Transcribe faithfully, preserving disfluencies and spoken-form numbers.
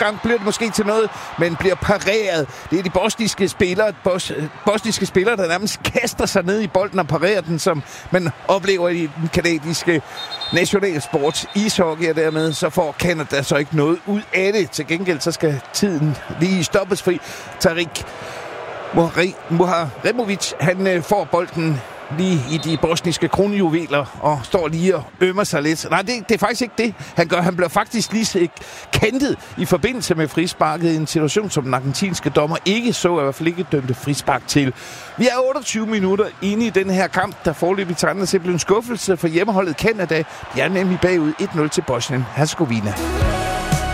gang bliver det måske til noget, men bliver pareret. Det er de bosniske spillere, bos, bosniske spillere, der nærmest kaster sig ned i bolden og parerer den, som man oplever i den kanadiske nationalsport ishockey, og dermed så får Canada så ikke noget ud af det. Til gengæld så skal tiden lige stoppes fri. Tarik Muharemovic, han får bolden lige i de bosniske kronjuveler og står lige og ømmer sig lidt. Nej, det, det er faktisk ikke det, han gør. Han bliver faktisk lige kantet i forbindelse med frisparket i en situation, som den argentinske dommer ikke så, i hvert fald ikke dømte frispark til. Vi er otteogtyve minutter inde i den her kamp, der foreløbig tegner sig en skuffelse for hjemmeholdet Canada. De er nemlig bagud et nul til Bosnien-Herzegovina.